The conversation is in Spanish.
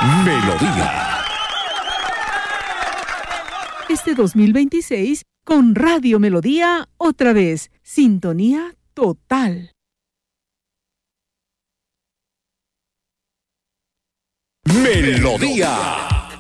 Melodía. Este 2026 con Radio Melodía otra vez. Sintonía total. Melodía.